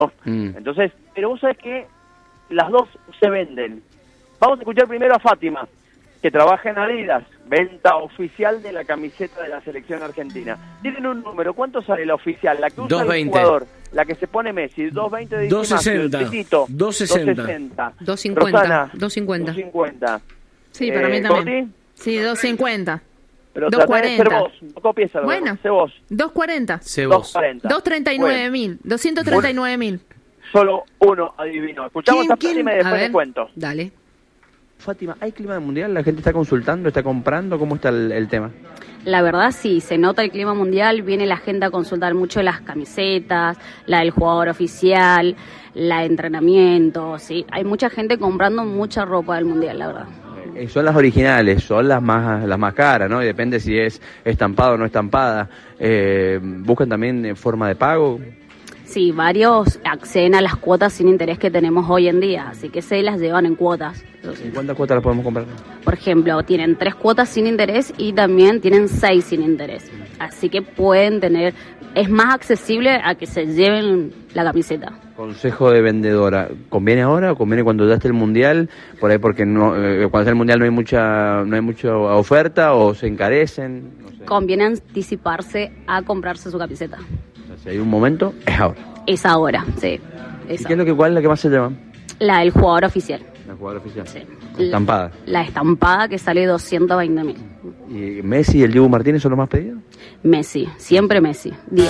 Entonces, pero vos sabés que las dos se venden. Vamos a escuchar primero a Fátima, que trabaja en Adidas, venta oficial de la camiseta de la selección argentina. Tienen un número, ¿cuánto sale la oficial? La que usa 220. el jugador, la que se pone Messi, 220 de 260. 260. 250. Rosana, 250. 250. Sí, para mí también. ¿Coti? Sí, 250. Pero tratá de ser 240. vos, no copies a lo Bueno. sé vos. 240. Sé vos. 240. 239.000. 239.000. Solo uno adivino. Escuchamos a ¿Quién? Fátima y A después ver. les cuento. Dale. Fátima, ¿hay clima de mundial? ¿La gente está consultando, está comprando? ¿Cómo está el tema? La verdad sí, se nota el clima mundial, viene la gente a consultar mucho las camisetas, la del jugador oficial, la de entrenamiento, sí. Hay mucha gente comprando mucha ropa del mundial, la verdad. Son las originales, son las más caras, ¿no? Y depende si es estampada o no estampada. ¿Buscan también forma de pago? Sí, varios acceden a las cuotas sin interés que tenemos hoy en día, así que se las llevan en cuotas. ¿En cuántas cuotas las podemos comprar? Por ejemplo, tienen 3 cuotas sin interés y también tienen 6 sin interés. Así que pueden tener, es más accesible a que se lleven la camiseta. Consejo de vendedora, ¿conviene ahora o conviene cuando ya esté el mundial? Por ahí porque no, cuando esté el mundial no hay mucha oferta o se encarecen. No sé. Conviene anticiparse a comprarse su camiseta. O sea, si hay un momento, es ahora. Es ahora, sí. ¿Y qué es cuál es la que más se lleva? La del jugador oficial. La jugadora oficial. Sí. Estampada. La estampada que sale 220.000. ¿Y Messi y el Dibu Martínez son los más pedidos? Messi, siempre Messi. 10.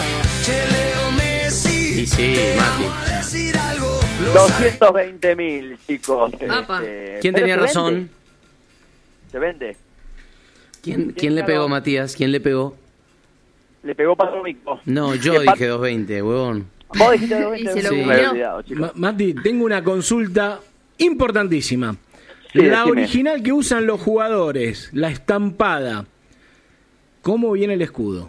Y sí, Mati. 220.000, chicos. Apa. ¿Quién pero tenía se razón? vende. Se vende. ¿Quién le pegó, Matías? ¿Quién le pegó? Le pegó Palomito. No, yo dije 220, huevón. Vos dijiste 220. Y se lo Me comió. había olvidado, chicos. Mati, tengo una consulta importantísima. Sí, La decime. original que usan los jugadores, la estampada, ¿cómo viene el escudo?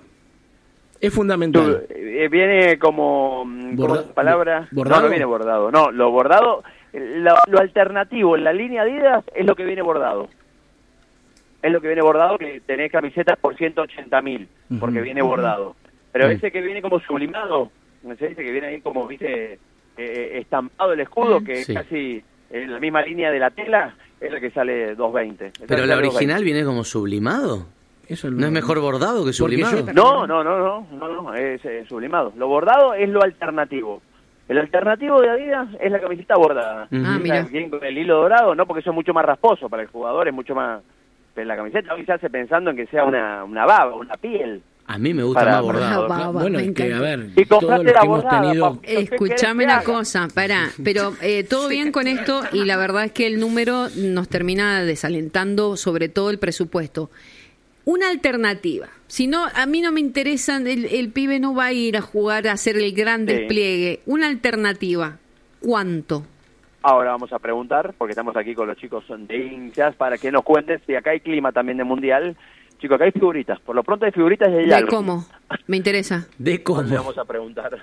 Es fundamental. Viene como palabra. ¿Bordado? No viene bordado. No, lo bordado, lo alternativo en la línea Adidas es lo que viene bordado. Es lo que viene bordado, que tenés camisetas por 180.000, porque viene bordado. Pero ese que viene como sublimado, no sé, ese que viene ahí como, viste, estampado el escudo, que Sí. es casi en la misma línea de la tela, es la que sale 220. ¿Pero la original viene como sublimado? Eso ¿No es mejor bordado que Porque sublimado? yo- No, es sublimado. Lo bordado es lo alternativo. El alternativo de Adidas es la camiseta bordada. Ah, mira. Bien con el hilo dorado, no, porque eso es mucho más rasposo para el jugador, es mucho más... Pero la camiseta hoy se hace pensando en que sea una baba, una piel. A mí me gusta Para- más bordado. Baba, Bueno, me es que, encanta. a ver, Y todos comprate los la que hemos bordada, tenido... ¿Qué querés Escuchame que una haga? cosa, pará, pero todo bien con esto y la verdad es que el número nos termina desalentando, sobre todo el presupuesto. Una alternativa. Si no, a mí no me interesan, el pibe no va a ir a jugar a hacer el gran Sí. despliegue. Una alternativa. ¿Cuánto? Ahora vamos a preguntar, porque estamos aquí con los chicos de hinchas, para que nos cuenten si acá hay clima también de mundial. Chicos, acá hay figuritas. Por lo pronto hay figuritas y hay ¿De algo. cómo? Me interesa. ¿De Le cómo? vamos a preguntar.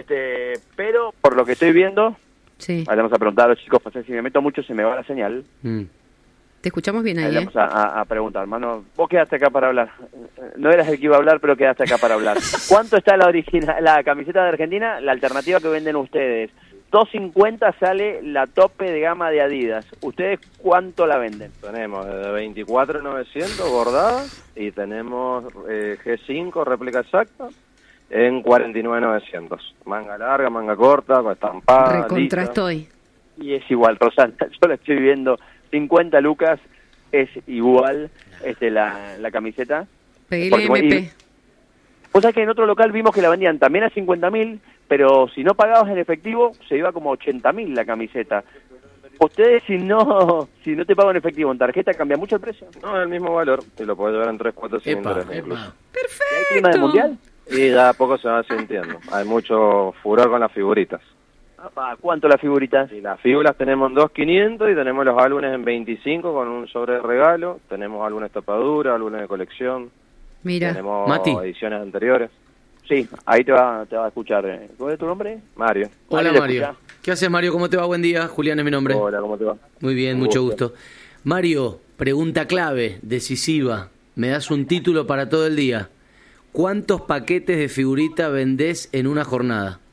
Pero por lo que estoy viendo, Sí. ahora vamos a preguntar a los chicos, pues si me meto mucho se me va la señal. Mm. Te escuchamos bien Ahí ahí, le vamos a preguntar, hermano. Vos quedaste acá para hablar. No eras el que iba a hablar, pero quedaste acá para hablar. ¿Cuánto está la original, la camiseta de Argentina? La alternativa que venden ustedes. 250 sale la tope de gama de Adidas. ¿Ustedes cuánto la venden? Tenemos de 24.900 bordadas y tenemos G5 réplica exacta en 49.900. Manga larga, manga corta, con estampada. Recontra lisa. estoy. Y es igual, Rosana. Yo la estoy viendo. 50 lucas es igual la camiseta. Pegué Porque, MP. Vos sabés que en otro local vimos que la vendían también a 50.000, pero si no pagabas en efectivo, se iba como a 80.000 la camiseta. Ustedes, si no te pagan en efectivo en tarjeta, ¿cambia mucho el precio? No, es el mismo valor y lo podés llevar en 3, 4 sin Epa, interés incluso. Epa. ¿Hay clima de mundial? Y ya a poco se va sintiendo. Hay mucho furor con las figuritas. ¿Cuánto las figuritas? Y las figuras tenemos en 2.500 y tenemos los álbumes en 25 con un sobre de regalo. Tenemos álbumes tapadura, álbumes de colección. Mira. Tenemos Mati. ediciones anteriores. Sí, ahí te va a escuchar. ¿Cuál es tu nombre? Mario. Hola, Ahí le Mario. escuchá. ¿Qué haces, Mario? ¿Cómo te va? Buen día. Julián es mi nombre. Hola, ¿cómo te va? Muy bien, Un mucho gusto. gusto. Mario, pregunta clave, decisiva. Me das un título para todo el día. ¿Cuántos paquetes de figurita vendés en una jornada?